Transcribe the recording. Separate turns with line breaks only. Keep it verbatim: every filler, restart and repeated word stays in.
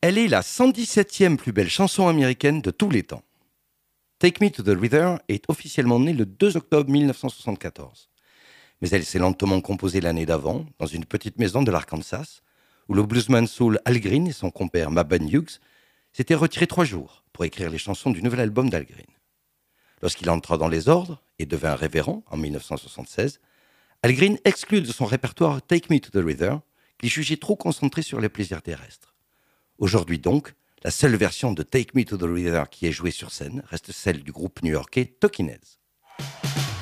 Elle est la cent dix-septième plus belle chanson américaine de tous les temps. Take Me to the River est officiellement née le deux octobre mille neuf cent soixante-quatorze. Mais elle s'est lentement composée l'année d'avant, dans une petite maison de l'Arkansas, où le bluesman soul Al Green et son compère Mabon Hughes s'étaient retirés trois jours pour écrire les chansons du nouvel album d'Al Green. Lorsqu'il entra dans les ordres et devint révérend en mille neuf cent soixante-seize, Al Green exclut de son répertoire Take Me to the River, qu'il jugeait trop concentré sur les plaisirs terrestres. Aujourd'hui donc, la seule version de Take Me to the River qui est jouée sur scène reste celle du groupe new-yorkais Talking Heads.